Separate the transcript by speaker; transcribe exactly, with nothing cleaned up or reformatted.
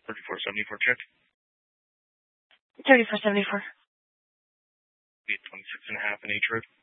Speaker 1: thirty-four seventy-four check.
Speaker 2: thirty-four seventy-four.
Speaker 1: twenty-six and a half in H road.